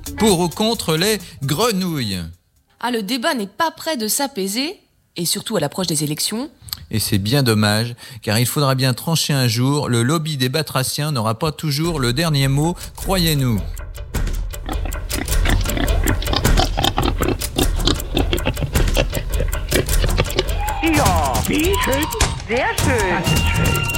Pour ou contre les grenouilles? Ah, le débat n'est pas près de s'apaiser, et surtout à l'approche des élections. Et c'est bien dommage, car il faudra bien trancher un jour. Le lobby des batraciens n'aura pas toujours le dernier mot, croyez-nous. Ja, wie schön. Sehr schön. Das ist schön.